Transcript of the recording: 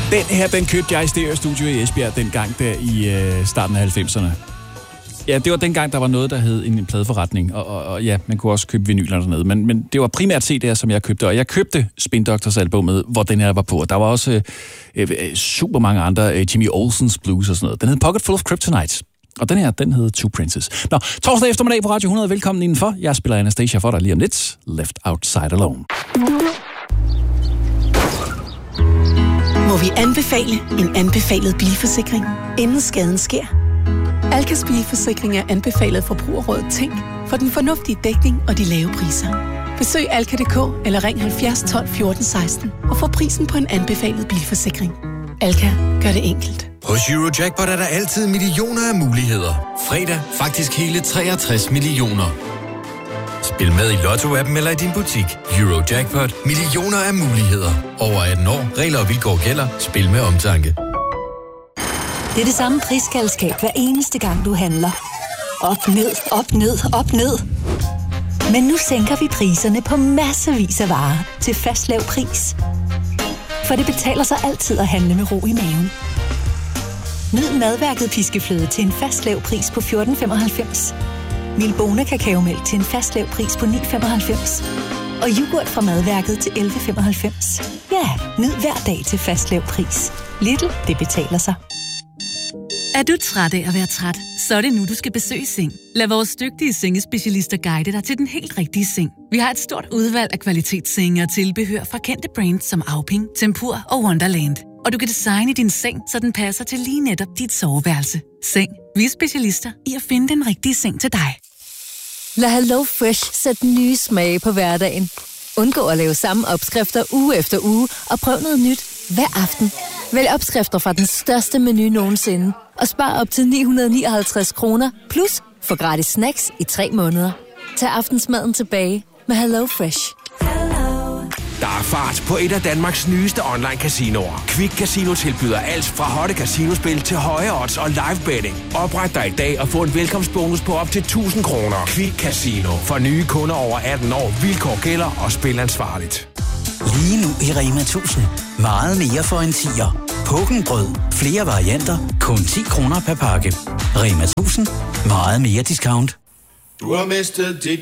Den her, den købte jeg i Stereo Studio i Esbjerg dengang der i starten af 90'erne. Ja, det var dengang, der var noget, der hed en pladeforretning, og ja, man kunne også købe vinyler dernede, men det var primært CD'er, som jeg købte, og jeg købte Spin Doctors albumet, hvor den her var på, og der var også super mange andre, Jimmy Olsen's Blues og sådan noget. Den hed Pocket Full of Kryptonite, og den her, den hed Two Princes. Nå, torsdag eftermiddag på Radio 100, velkommen indenfor. Jeg spiller Anastasia for dig lige om lidt. Left Outside Alone. Må vi anbefale en anbefalet bilforsikring, inden skaden sker? Alkas bilforsikring er anbefalet Forbrugerrådet Tænk for den fornuftige dækning og de lave priser. Besøg alka.dk eller ring 70 12 14 16 og få prisen på en anbefalet bilforsikring. Alka gør det enkelt. Hos Eurojackpot er der altid millioner af muligheder. Fredag faktisk hele 63 millioner. Spil med i Lotto-appen eller i din butik. Eurojackpot. Millioner af muligheder. Over 18 år. Regler og vilkår gælder. Spil med omtanke. Det er det samme prisgalskab hver eneste gang, du handler. Op, ned, op, ned, op, ned. Men nu sænker vi priserne på massevis af varer til fast lav pris. For det betaler sig altid at handle med ro i maven. Nyd madværket piskefløde til en fast lav pris på 14,95. Milbona kakaomælk til en fast lav pris på 9,95. Og yoghurt fra madværket til 11,95. Ja, nyd hver dag til fast lav pris. Lidl, det betaler sig. Er du træt af at være træt? Så er det nu, du skal besøge Seng. Lad vores dygtige sengespecialister guide dig til den helt rigtige seng. Vi har et stort udvalg af kvalitetssenge og tilbehør fra kendte brands som Auping, Tempur og Wonderland. Og du kan designe din seng, så den passer til lige netop dit soveværelse. Seng. Vi er specialister i at finde den rigtige seng til dig. Lad Hello Fresh sætte nye smage på hverdagen. Undgå at lave samme opskrifter uge efter uge, og prøv noget nyt hver aften. Vælg opskrifter fra den største menu nogensinde, og spar op til 959 kroner, plus få gratis snacks i 3 måneder. Tag aftensmaden tilbage med Hello Fresh. Der er fart på et af Danmarks nyeste online-casinoer. Quick Casino tilbyder alt fra hotte casinospil til høje odds og live betting. Opret dig i dag og få en velkomstbonus på op til 1000 kroner. Quick Casino. For nye kunder over 18 år. Vilkår gælder og spil ansvarligt. Lige nu i Rema 1000. Meget mere for en 10'er. Pukkenbrød. Flere varianter. Kun 10 kroner per pakke. Rema 1000. Meget mere discount. Du har mistet dit